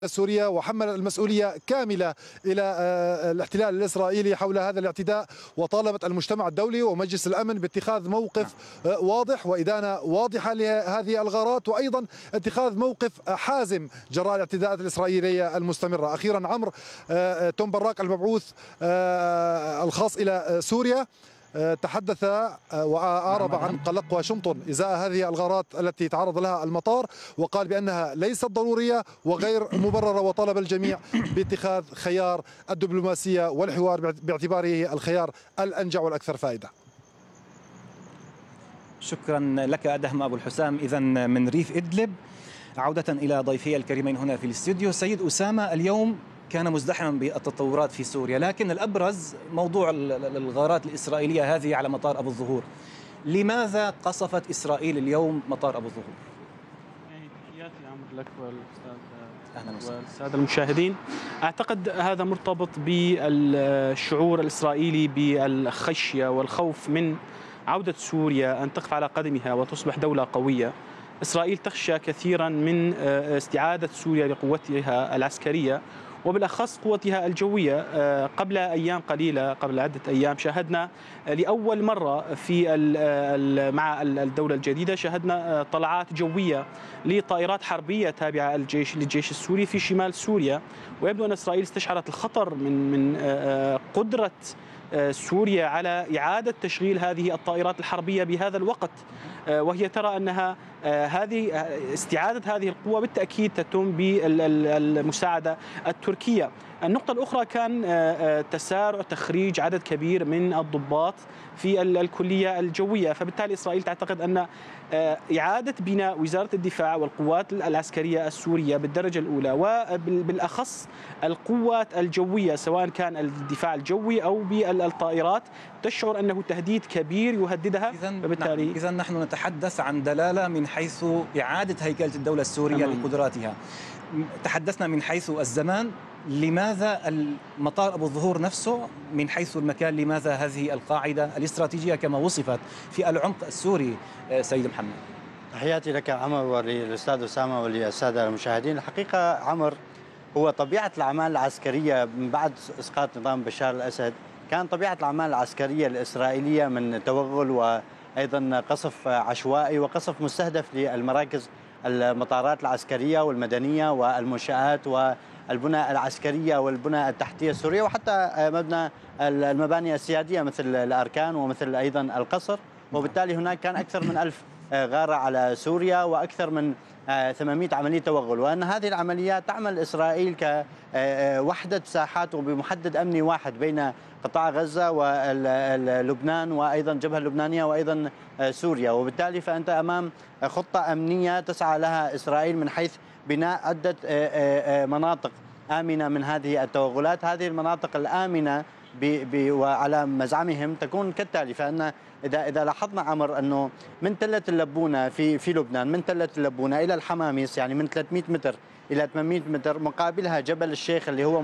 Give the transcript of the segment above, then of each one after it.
سوريا وحمل المسؤولية كاملة إلى الاحتلال الإسرائيلي حول هذا الاعتداء، وطالبت المجتمع الدولي ومجلس الأمن باتخاذ موقف واضح وإدانة واضحة لهذه الغارات، وأيضا اتخاذ موقف حازم جراء الاعتداءات الإسرائيلية المستمرة. أخيرا عمرو، توم براك المبعوث الخاص إلى سوريا تحدث وأعرب عن قلق واشنطن إزاء هذه الغارات التي تعرض لها المطار، وقال بأنها ليست ضرورية وغير مبررة، وطلب الجميع باتخاذ خيار الدبلوماسية والحوار باعتباره الخيار الأنجع والأكثر فائدة. شكرا لك أدهم أبو الحسام. إذا من ريف إدلب عودة إلى ضيفي الكريمين هنا في الاستوديو. سيد أسامة، اليوم كان مزدحما بالتطورات في سوريا، لكن الأبرز موضوع الغارات الإسرائيلية هذه على مطار أبو الظهور. لماذا قصفت إسرائيل اليوم مطار أبو الظهور؟ تحياتي عمرو لك والسادة المشاهدين. أعتقد هذا مرتبط بالشعور الإسرائيلي بالخشية والخوف من عودة سوريا أن تقف على قدمها وتصبح دولة قوية. إسرائيل تخشى كثيرا من استعادة سوريا لقوتها العسكرية وبالأخص قوتها الجوية. قبل أيام قليلة، قبل عدة أيام، شاهدنا لأول مرة مع الدولة الجديدة شاهدنا طلعات جوية لطائرات حربية تابعة للجيش السوري في شمال سوريا، ويبدو أن إسرائيل استشعرت الخطر من قدرة سوريا على إعادة تشغيل هذه الطائرات الحربية بهذا الوقت، وهي ترى أنها استعادة هذه القوة بالتأكيد تتم بالمساعدة التركية. النقطة الأخرى كان تسارع تخريج عدد كبير من الضباط في الكلية الجوية، فبالتالي إسرائيل تعتقد أن إعادة بناء وزارة الدفاع والقوات العسكرية السورية بالدرجة الأولى، وبالأخص القوات الجوية سواء كان الدفاع الجوي أو بالطائرات، تشعر أنه تهديد كبير يهددها. إذن نحن نتحدث عن دلالة من حيث إعادة هيكلة الدولة السورية لقدراتها. تحدثنا من حيث الزمان، لماذا المطار أبو الظهور نفسه من حيث المكان؟ لماذا هذه القاعدة الاستراتيجية كما وصفت في العمق السوري؟ سيد محمد. تحياتي لك عمر وللأستاذ أسامة وللسادة المشاهدين. الحقيقة عمر، هو طبيعة الأعمال العسكرية من بعد إسقاط نظام بشار الأسد، كان طبيعة الأعمال العسكرية الإسرائيلية من توغل وأيضا قصف عشوائي وقصف مستهدف للمراكز المطارات العسكرية والمدنية والمنشآت والبنى العسكرية والبنى التحتية السورية، وحتى مبنى المباني السيادية مثل الأركان ومثل أيضا القصر. وبالتالي هناك كان أكثر من 1000 غارة على سوريا وأكثر من 800 عملية توغل، وأن هذه العمليات تعمل إسرائيل كوحدة ساحات وبمحدد أمني واحد بين قطاع غزة ولبنان وأيضا الجبهة اللبنانية وأيضا سوريا. وبالتالي فأنت أمام خطة أمنية تسعى لها إسرائيل من حيث بناء عدة مناطق آمنة من هذه التوغلات. هذه المناطق الآمنة وعلى مزعمهم تكون كالتالي، فإن إذا لاحظنا عمر أنه من تلة اللبونة في لبنان، من تلة اللبونة إلى الحماميس، يعني من 300 متر إلى 800 متر، مقابلها جبل الشيخ اللي هو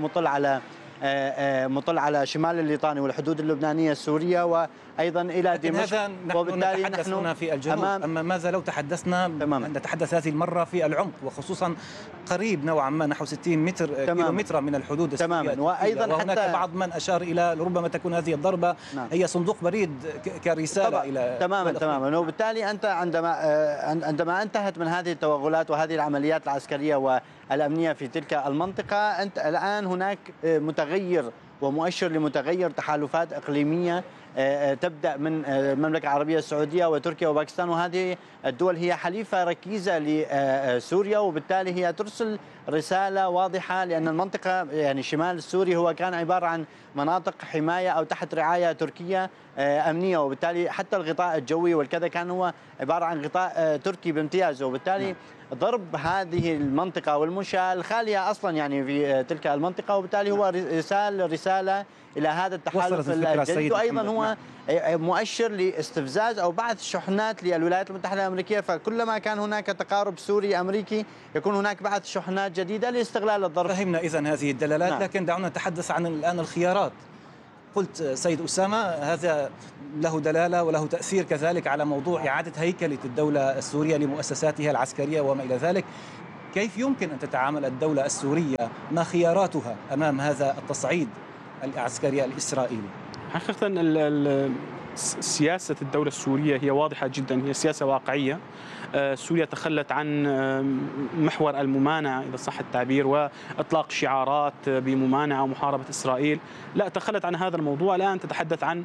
مطل على شمال الليطاني والحدود اللبنانية السورية وأيضا إلى دمشق. وبالتالي نحن هنا في الجنوب، أما ماذا لو تحدثنا نتحدث هذه المرة في العمق، وخصوصا قريب نوعا ما نحو 60 متر كيلومتر من الحدود السورية. وأيضا وهناك بعض من أشار إلى ربما تكون هذه الضربة هي صندوق بريد كرسالة إلى تماما. وبالتالي أنت عندما انتهت من هذه التوغلات وهذه العمليات العسكرية والأمنية في تلك المنطقة، أنت الآن هناك متغير ومؤشر لمتغير تحالفات إقليمية تبدأ من المملكة العربية السعودية وتركيا وباكستان، وهذه الدول هي حليفة ركيزة لسوريا، وبالتالي هي ترسل رسالة واضحة، لأن المنطقة يعني شمال السوري هو كان عبارة عن مناطق حماية أو تحت رعاية تركية أمنية، وبالتالي حتى الغطاء الجوي والكذا كان هو عبارة عن غطاء تركي بامتياز. وبالتالي ضرب هذه المنطقة والمنشأة الخالية أصلا يعني في تلك المنطقة، وبالتالي هو رسالة إلى هذا التحالف الجديد، وأيضا هو مؤشر لاستفزاز أو بعث شحنات للولايات المتحدة الأمريكية. فكلما كان هناك تقارب سوري أمريكي يكون هناك بعث شحنات جديدة لاستغلال الظرف. فهمنا إذن هذه الدلالات. لكن دعونا نتحدث عن الآن الخيارات. قلت سيد أسامة هذا له دلالة وله تأثير كذلك على موضوع إعادة هيكلة الدولة السورية لمؤسساتها العسكرية وما إلى ذلك. كيف يمكن أن تتعامل الدولة السورية؟ ما خياراتها أمام هذا التصعيد العسكري الإسرائيلي؟ حقيقة سياسة الدولة السورية هي واضحة جدا، هي سياسة واقعية. سوريا تخلت عن محور الممانعة إذا صح التعبير وإطلاق شعارات بممانعة ومحاربة إسرائيل، لا، تخلت عن هذا الموضوع. الآن تتحدث عن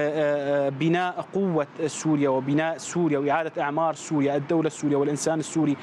بناء قوة سوريا وبناء سوريا وإعادة إعمار سوريا، الدولة السورية والإنسان السوري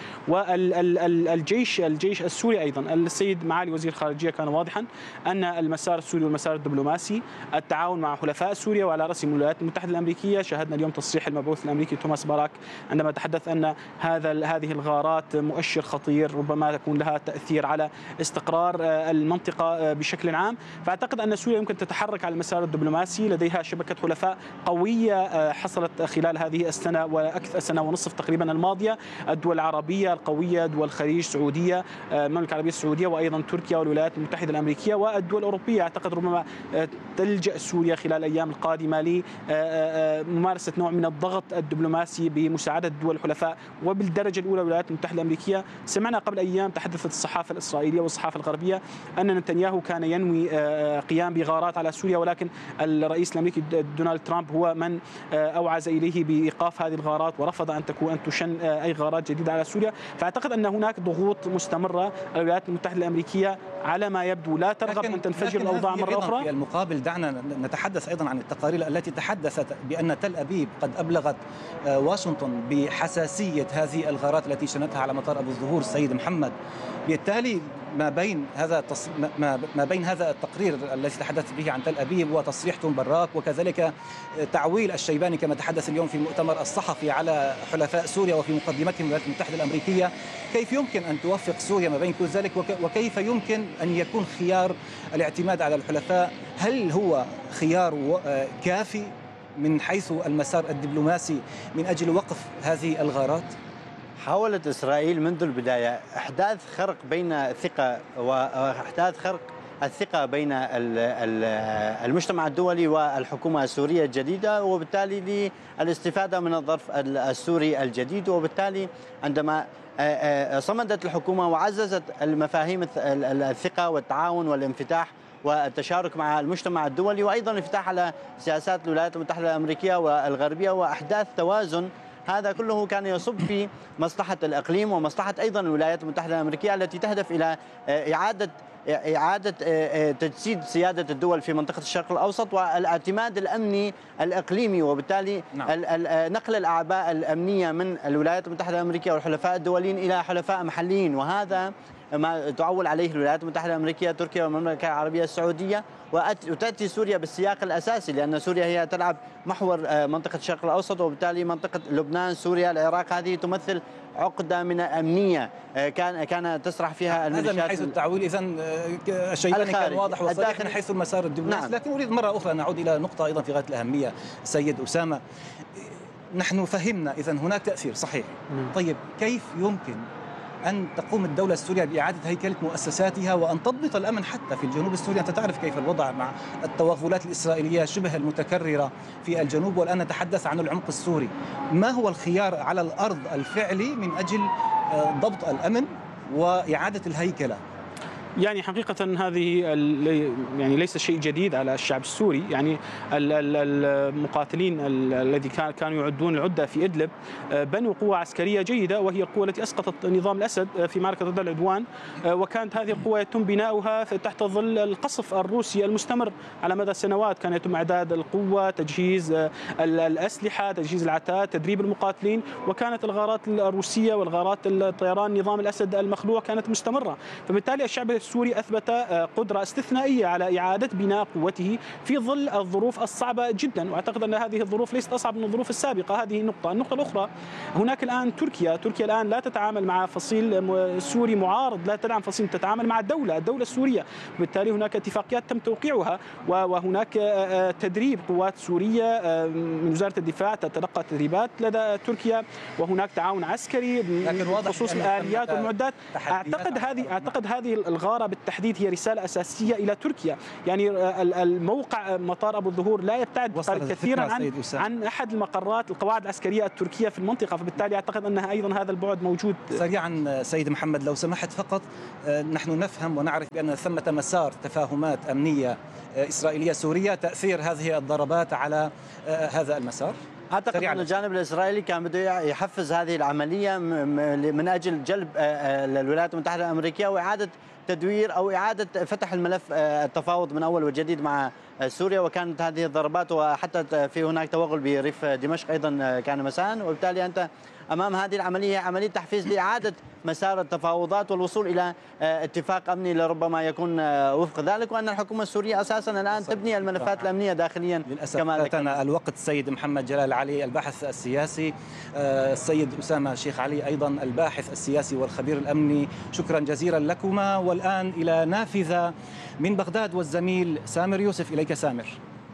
والجيش السوري أيضا. السيد معالي وزير الخارجية كان واضحا أن المسار السوري والمسار الدبلوماسي التعاون مع حلفاء سوريا وعلى رأسهم الولايات المتحدة الأمريكية. شاهدنا اليوم تصريح المبعوث الأمريكي توماس باراك عندما تحدث أن هذه الغارات مؤشر خطير ربما يكون لها تأثير على استقرار المنطقة بشكل عام. فأعتقد أن سوريا يمكن تتحرك على المسار الدبلوماسي، لديها شبكة حلفاء قوية حصلت خلال هذه السنة وأكثر سنة ونصف تقريبا الماضية، الدول العربية القوية، دول الخليج، السعودية، المملكة العربية السعودية، وأيضا تركيا والولايات المتحدة الأمريكية والدول الأوروبية. أعتقد ربما تلجأ سوريا خلال الأيام القادمة لممارسة نوع من الضغط الدبلوماسي بمساعدة الدول الحلفاء وبالدرجة الأولى الولايات المتحدة الأمريكية. سمعنا قبل أيام تحدثت الصحافة الإسرائيلية والصحافة الغربية أن نتنياهو كان ينوي قيام بغارات على سوريا، ولكن الرئيس الأمريكي دونالد ترامب هو من أوعز إليه بإيقاف هذه الغارات ورفض أن تشن أي غارات جديدة على سوريا. فأعتقد أن هناك ضغوط مستمرة. الولايات المتحدة الأمريكية على ما يبدو لا ترغب أن تنفجر الأوضاع مرة أخرى. في المقابل دعنا نتحدث أيضا عن التقارير التي تحدثت بأن تل أبيب قد أبلغت واشنطن بحساسية هذه الغارات التي شنتها على مطار أبو الظهور السيد محمد. بالتالي ما بين هذا التقرير الذي تحدث به عن تل أبيب وتصريح توم باراك وكذلك تعويل الشيباني كما تحدث اليوم في المؤتمر الصحفي على حلفاء سوريا وفي مقدمتهم الولايات المتحدة الأمريكية، كيف يمكن أن توفق سوريا ما بين كل ذلك؟ وكيف يمكن أن يكون خيار الاعتماد على الحلفاء؟ هل هو خيار كافي من حيث المسار الدبلوماسي من أجل وقف هذه الغارات؟ حاولت إسرائيل منذ البداية إحداث خرق بين الثقة وإحداث خرق الثقة بين المجتمع الدولي والحكومة السورية الجديدة، وبالتالي للاستفادة من الظرف السوري الجديد. وبالتالي عندما صمدت الحكومة وعززت المفاهيم الثقة والتعاون والانفتاح والتشارك مع المجتمع الدولي، وأيضا الانفتاح على سياسات الولايات المتحدة الأمريكية والغربية وإحداث توازن، هذا كله كان يصب في مصلحة الإقليم ومصلحة أيضا الولايات المتحدة الأمريكية التي تهدف إلى إعادة تجسيد سيادة الدول في منطقة الشرق الأوسط والاعتماد الأمني الإقليمي، وبالتالي نقل الأعباء الأمنية من الولايات المتحدة الأمريكية والحلفاء الدوليين إلى حلفاء محليين. وهذا ما تعول عليه الولايات المتحدة الأمريكية، تركيا والمملكة العربية السعودية، وتأتي سوريا بالسياق الأساسي، لأن سوريا هي تلعب محور منطقة الشرق الأوسط، وبالتالي منطقة لبنان، سوريا، العراق هذه تمثل عقدة من أمنية كان تسرح فيها الميليشيات. هذا من حيث التعويل إذن الشيباني كان واضح وصريح من حيث المسار الدبلوماسي. نعم. لكن أريد مرة أخرى نعود إلى نقطة أيضا في غاية الأهمية سيد أسامة. نحن فهمنا إذن هناك تأثير صحيح. طيب كيف يمكن أن تقوم الدولة السورية بإعادة هيكلة مؤسساتها وأن تضبط الأمن حتى في الجنوب السوري؟ أنت تعرف كيف الوضع مع التوغلات الإسرائيلية شبه المتكررة في الجنوب، والآن نتحدث عن العمق السوري. ما هو الخيار على الأرض الفعلي من أجل ضبط الأمن وإعادة الهيكلة؟ يعني حقيقة هذه يعني ليس شيء جديد على الشعب السوري. يعني المقاتلين الذي كانوا يعدون العدة في إدلب بنوا قوة عسكرية جيدة، وهي القوة التي أسقطت نظام الأسد في معركة ضد العدوان، وكانت هذه القوة يتم بناؤها تحت ظل القصف الروسي المستمر على مدى سنوات. كان يتم إعداد القوة، تجهيز الأسلحة، تجهيز العتاد، تدريب المقاتلين، وكانت الغارات الروسية والغارات الطيران نظام الأسد المخلوع كانت مستمرة. فبالتالي الشعب السوري أثبت قدرة استثنائية على إعادة بناء قوته في ظل الظروف الصعبة جدا، وأعتقد أن هذه الظروف ليست أصعب من الظروف السابقة. هذه النقطة الأخرى، هناك الآن تركيا الآن لا تتعامل مع فصيل سوري معارض، لا تدعم فصيل، تتعامل مع الدولة السورية، وبالتالي هناك اتفاقيات تم توقيعها، وهناك تدريب قوات سورية من وزارة الدفاع تتلقى تدريبات لدى تركيا، وهناك تعاون عسكري بخصوص الآليات والمعدات. أعتقد هذه الغارة الطارة بالتحديد هي رسالة أساسية إلى تركيا. يعني الموقع مطار أبو الظهور لا يبتعد كثيرا عن أحد المقرات القواعد العسكرية التركية في المنطقة، فبالتالي أعتقد أن أيضا هذا البعد موجود. سريعا سيد محمد لو سمحت فقط، نحن نفهم ونعرف بأن ثمة مسار تفاهمات أمنية إسرائيلية سورية، تأثير هذه الضربات على هذا المسار؟ أعتقد أن الجانب الإسرائيلي كان بده يحفز هذه العملية من أجل جلب الولايات المتحدة الأمريكية وإعادة تدوير أو إعادة فتح الملف التفاوض من أول وجديد مع سوريا. وكانت هذه الضربات وحتى في هناك توغل بريف دمشق أيضا كان مساء، وبالتالي أنت أمام هذه العملية عملية تحفيز لإعادة مسار التفاوضات والوصول إلى اتفاق أمني لربما يكون وفق ذلك، وأن الحكومة السورية أساسا الآن تبني الملفات الأمنية داخليا. للأسف فاتنا الوقت. السيد محمد جلال علي الباحث السياسي، السيد أسامة شيخ علي أيضا الباحث السياسي والخبير الأمني، شكرا جزيلا لكما. والآن إلى نافذة من بغداد والزميل سامر يوسف. إليك سامر.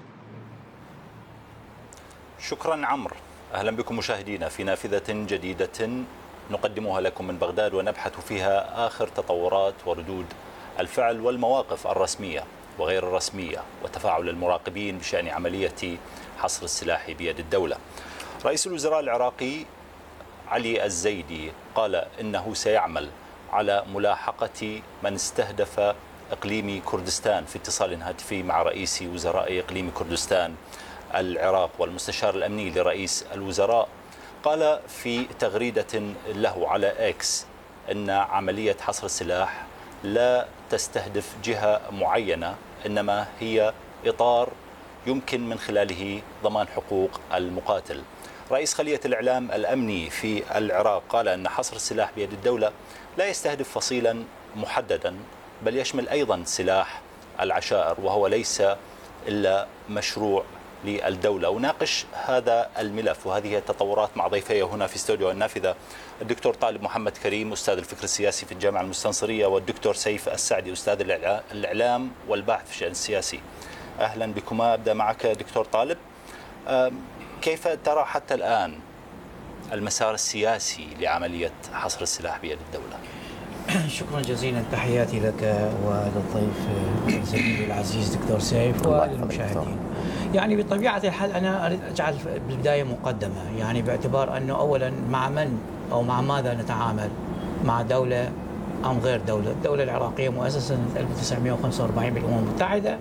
شكرا عمرو. أهلا بكم مشاهدينا في نافذة جديدة نقدمها لكم من بغداد، ونبحث فيها آخر تطورات وردود الفعل والمواقف الرسمية وغير الرسمية وتفاعل المراقبين بشأن عملية حصر السلاح بيد الدولة. رئيس الوزراء العراقي علي الزيدي قال إنه سيعمل على ملاحقة من استهدف إقليم كردستان في اتصال هاتفي مع رئيس وزراء إقليم كردستان العراق والمستشار الأمني لرئيس الوزراء. قال في تغريدة له على إكس أن عملية حصر السلاح لا تستهدف جهة معينة، إنما هي إطار يمكن من خلاله ضمان حقوق المقاتل. رئيس خلية الإعلام الأمني في العراق قال أن حصر السلاح بيد الدولة لا يستهدف فصيلا محددا، بل يشمل أيضا سلاح العشائر، وهو ليس إلا مشروع للدولة. وناقش هذا الملف وهذه التطورات مع ضيفي هنا في استوديو النافذة الدكتور طالب محمد كريم أستاذ الفكر السياسي في الجامعة المستنصرية، والدكتور سيف السعدي أستاذ الإعلام والباحث في الشأن السياسي. أهلا بكما. أبدأ معك دكتور طالب، كيف ترى حتى الآن المسار السياسي لعملية حصر السلاح بيد الدولة؟ شكرا جزيلا، تحياتي لك وللضيف زميلي العزيز دكتور سيف وللمشاهدين. يعني بطبيعة الحال أنا أريد أجعل بالبداية مقدمة، يعني باعتبار أنه أولا مع من أو مع ماذا نتعامل، مع دولة أم غير دولة. الدولة العراقية مؤسسة سنة 1945 بالأمم المتحدة،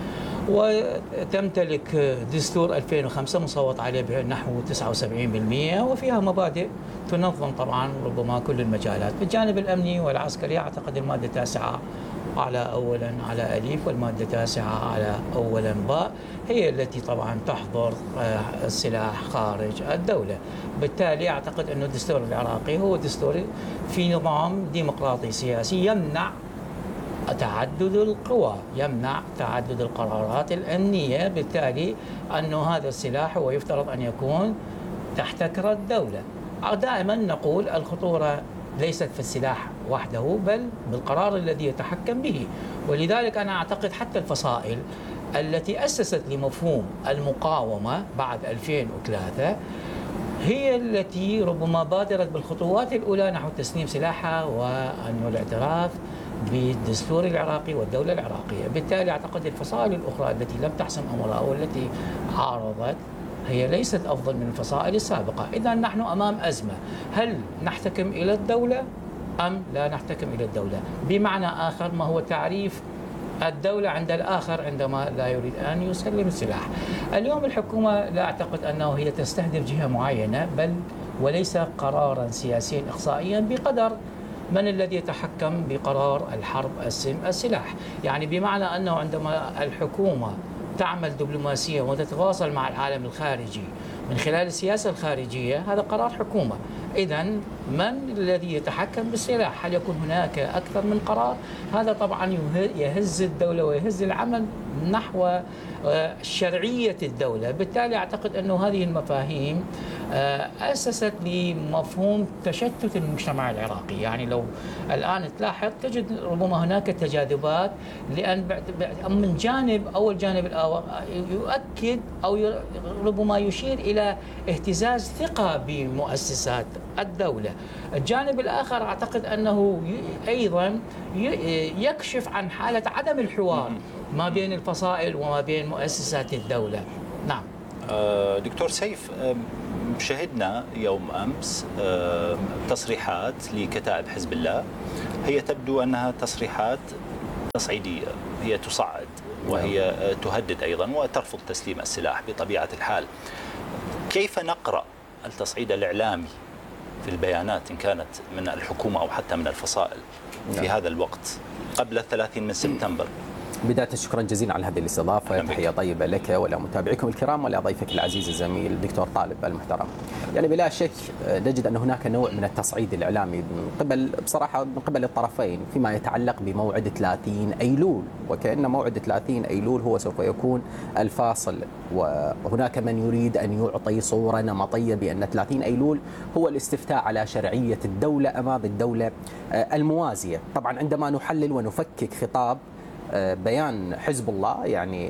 وتمتلك دستور 2005 مصوت عليه بنحو 79%، وفيها مبادئ تنظم طبعا ربما كل المجالات. بالجانب الأمني والعسكري أعتقد المادة 9 على أولا على أليف، والمادة 9 على أولا باء هي التي طبعا تحظر السلاح خارج الدولة. بالتالي أعتقد أن الدستور العراقي هو دستور في نظام ديمقراطي سياسي يمنع تعدد القوى، يمنع تعدد القرارات الأمنية. بالتالي أنه هذا السلاح هو يفترض أن يكون تحت كرة الدولة. دائما نقول الخطورة ليست في السلاح وحده بل بالقرار الذي يتحكم به. ولذلك أنا أعتقد حتى الفصائل التي أسست لمفهوم المقاومة بعد 2003 هي التي ربما بادرت بالخطوات الأولى نحو تسليم سلاحها وأنه الاعتراف بالدستور العراقي والدولة العراقية. بالتالي أعتقد الفصائل الأخرى التي لم تحسم أمرها والتي عارضت هي ليست أفضل من الفصائل السابقة. إذا نحن أمام أزمة، هل نحتكم إلى الدولة أم لا نحتكم إلى الدولة؟ بمعنى آخر، ما هو تعريف الدولة عند الآخر عندما لا يريد أن يسلم السلاح؟ اليوم الحكومة لا أعتقد أنه هي تستهدف جهة معينة، بل وليس قرارا سياسيا إقصائيا بقدر من الذي يتحكم بقرار الحرب السلاح. يعني بمعنى أنه عندما الحكومة تعمل دبلوماسيا وتتواصل مع العالم الخارجي من خلال السياسة الخارجية، هذا قرار حكومة. إذن من الذي يتحكم بالسلاح؟ هل يكون هناك أكثر من قرار؟ هذا طبعا يهز الدولة ويهز العمل نحو شرعية الدولة. بالتالي أعتقد أنه هذه المفاهيم أسست لمفهوم تشتت المجتمع العراقي. يعني لو الآن تلاحظ تجد ربما هناك تجاذبات، لأن من جانب أو الجانب الآخر يؤكد أو ربما يشير إلى إلى اهتزاز ثقة بمؤسسات الدولة. الجانب الآخر أعتقد أنه أيضا يكشف عن حالة عدم الحوار ما بين الفصائل وما بين مؤسسات الدولة. نعم دكتور سيف، شهدنا يوم أمس تصريحات لكتائب حزب الله، هي تبدو أنها تصريحات تصعيدية، هي تصعد وهي تهدد أيضا وترفض تسليم السلاح بطبيعة الحال. كيف نقرأ التصعيد الإعلامي في البيانات إن كانت من الحكومة أو حتى من الفصائل في هذا الوقت قبل 30 من سبتمبر؟ بداية شكرا جزيلا على هذه الاستضافة، تحية طيبة لك ولمتابعيكم الكرام ولضيفك العزيز الزميل الدكتور طالب المحترم. يعني بلا شك نجد أن هناك نوع من التصعيد الإعلامي من قبل الطرفين فيما يتعلق بموعد 30 أيلول، وكأن موعد 30 أيلول هو سوف يكون الفاصل، وهناك من يريد أن يعطي صورة نمطية بأن 30 أيلول هو الاستفتاء على شرعية الدولة أمام الدولة الموازية. طبعا عندما نحلل ونفكك خطاب بيان حزب الله، يعني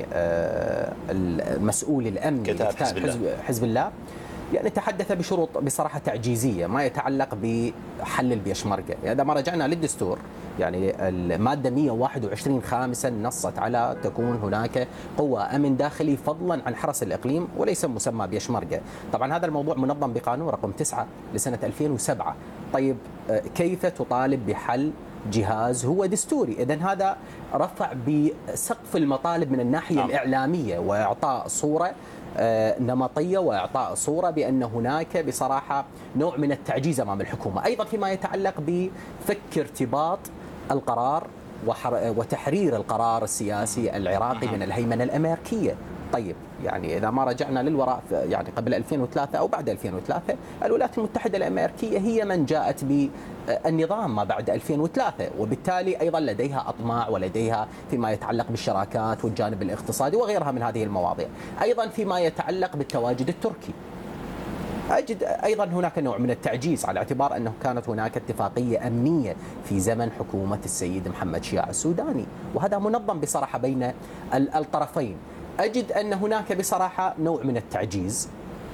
المسؤول الأمني حزب الله، يعني تحدث بشروط بصراحة تعجيزية ما يتعلق بحل البيشمركة. إذا ما رجعنا للدستور، يعني المادة 121 خامسا نصت على تكون هناك قوة أمن داخلي فضلا عن حرس الإقليم وليس مسمى بيشمركة. طبعا هذا الموضوع منظم بقانون رقم 9 لسنة 2007. طيب كيف تطالب بحل جهاز هو دستوري؟ إذن هذا رفع بسقف المطالب من الناحية الإعلامية وإعطاء صورة نمطية وإعطاء صورة بأن هناك بصراحة نوع من التعجيز أمام الحكومة. أيضا فيما يتعلق بفك ارتباط القرار وتحرير القرار السياسي العراقي من الهيمنة الأمريكية. طيب يعني إذا ما رجعنا للوراء، يعني قبل 2003 أو بعد 2003 الولايات المتحدة الأمريكية هي من جاءت بالنظام ما بعد 2003، وبالتالي أيضا لديها أطماع ولديها فيما يتعلق بالشراكات والجانب الاقتصادي وغيرها من هذه المواضيع. أيضا فيما يتعلق بالتواجد التركي أجد أيضا هناك نوع من التعجيز، على اعتبار أنه كانت هناك اتفاقية أمنية في زمن حكومة السيد محمد شياع السوداني، وهذا منظم بصراحة بين الطرفين. أجد أن هناك بصراحة نوع من التعجيز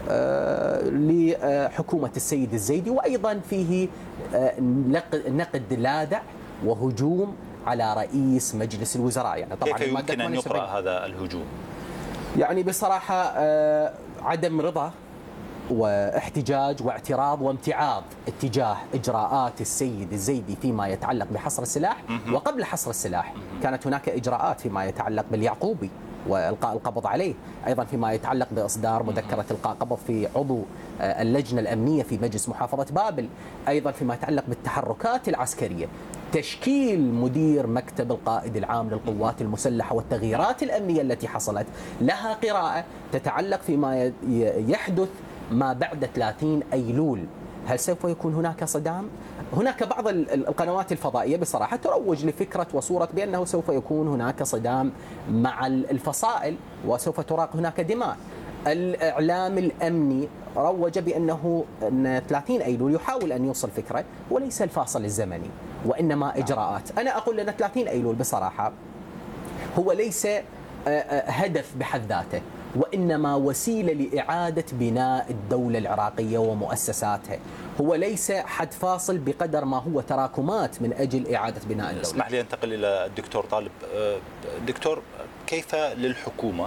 لحكومة السيد الزيدي، وأيضا فيه نقد لاذع وهجوم على رئيس مجلس الوزراء. يعني طبعا كيف يمكن أن يقرأ هذا الهجوم؟ يعني بصراحة عدم رضا واحتجاج واعتراض وامتعاض اتجاه إجراءات السيد الزيدي فيما يتعلق بحصر السلاح. وقبل حصر السلاح كانت هناك إجراءات فيما يتعلق باليعقوبي وإلقاء القبض عليه، أيضا فيما يتعلق بإصدار مذكرة إلقاء قبض في عضو اللجنة الأمنية في مجلس محافظة بابل، أيضا فيما يتعلق بالتحركات العسكرية، تشكيل مدير مكتب القائد العام للقوات المسلحة والتغييرات الأمنية التي حصلت لها قراءة تتعلق فيما يحدث ما بعد 30 أيلول. هل سوف يكون هناك صدام؟ هناك بعض القنوات الفضائية بصراحة تروج لفكرة وصورة بأنه سوف يكون هناك صدام مع الفصائل وسوف تراق هناك دماء. الإعلام الأمني روج بأنه 30 أيلول يحاول أن يوصل فكرة وليس الفاصل الزمني وإنما إجراءات. أنا أقول لنا 30 أيلول بصراحة هو ليس هدف بحد ذاته، وإنما وسيلة لإعادة بناء الدولة العراقية ومؤسساتها، هو ليس حد فاصل بقدر ما هو تراكمات من أجل إعادة بناء الدولة. اسمح لي أنتقل إلى الدكتور طالب. دكتور، كيف للحكومة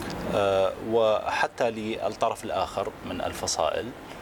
وحتى للطرف الآخر من الفصائل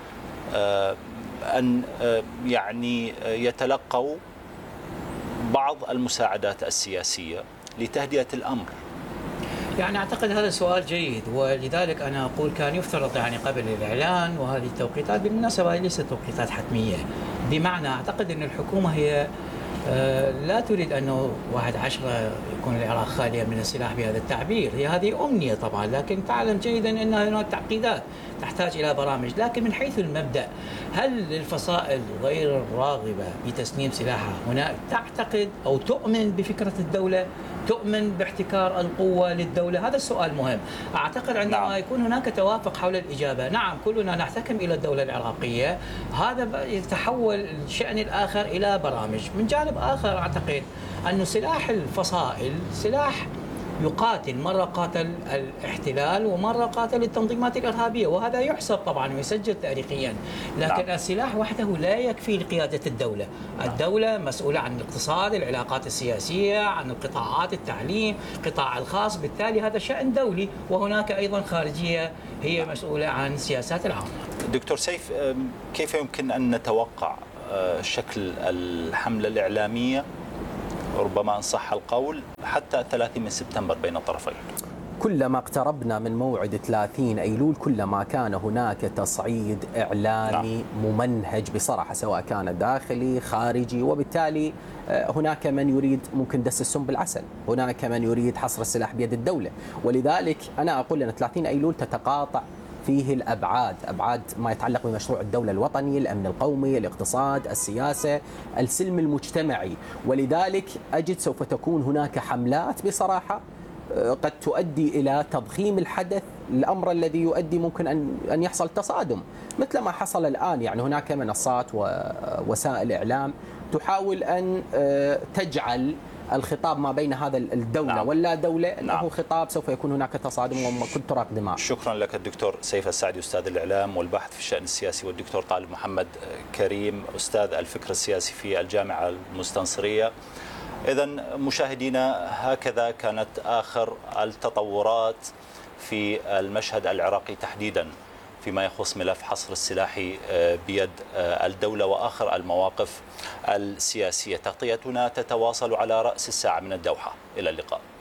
أن يعني يتلقوا بعض المساعدات السياسية لتهدئة الأمر؟ يعني أعتقد هذا سؤال جيد، ولذلك أنا أقول كان يفترض يعني قبل الإعلان، وهذه التوقيتات بالمناسبة ليست توقيتات حتمية، بمعنى أعتقد أن الحكومة هي لا تريد أنه 1/10 يكون العراق خالية من السلاح بهذا التعبير. هي هذه أمنية طبعا، لكن تعلم جيدا أن هناك تعقيدات تحتاج إلى برامج. لكن من حيث المبدأ، هل الفصائل غير الراغبة بتسليم سلاحها هنا تعتقد أو تؤمن بفكرة الدولة؟ تؤمن باحتكار القوة للدولة؟ هذا السؤال مهم. أعتقد عندما يكون هناك توافق حول الإجابة، نعم كلنا نحتكم إلى الدولة العراقية، هذا يتحول الشأن الآخر إلى برامج. من جانب آخر أعتقد أن سلاح الفصائل سلاح يقاتل، مرة قاتل الاحتلال ومرة قاتل التنظيمات الإرهابية، وهذا يحسب طبعا ويسجل تاريخيا. لكن السلاح وحده لا يكفي لقيادة الدولة. الدولة مسؤولة عن الاقتصاد، العلاقات السياسية، عن القطاعات، التعليم، القطاع الخاص، بالتالي هذا شأن دولي. وهناك أيضا خارجية هي مسؤولة عن السياسات العامة. دكتور سيف، كيف يمكن أن نتوقع شكل الحملة الإعلامية، ربما إن صح القول، حتى 30 سبتمبر بين الطرفين؟ كلما اقتربنا من موعد 30 أيلول كلما كان هناك تصعيد إعلامي ممنهج بصراحة، سواء كان داخلي خارجي، وبالتالي هناك من يريد ممكن دس السم بالعسل، هناك من يريد حصر السلاح بيد الدولة. ولذلك أنا أقول أن 30 أيلول تتقاطع فيه أبعاد ما يتعلق بمشروع الدولة الوطني، الأمن القومي، الاقتصاد، السياسة، السلم المجتمعي. ولذلك أجد سوف تكون هناك حملات بصراحة قد تؤدي إلى تضخيم الحدث، الأمر الذي يؤدي ممكن أن يحصل تصادم مثل ما حصل الآن. يعني هناك منصات ووسائل إعلام تحاول أن تجعل الخطاب ما بين هذا الدولة واللا دولة أنه خطاب سوف يكون هناك تصادم وكنت تراق دماء. شكرا لك الدكتور سيف السعدي، أستاذ الإعلام والباحث في الشأن السياسي، والدكتور طالب محمد كريم، أستاذ الفكر السياسي في الجامعة المستنصرية. إذن مشاهدينا، هكذا كانت آخر التطورات في المشهد العراقي تحديدا فيما يخص ملف حصر السلاح بيد الدولة وآخر المواقف السياسية. تغطيتنا تتواصل على رأس الساعة من الدوحة. إلى اللقاء.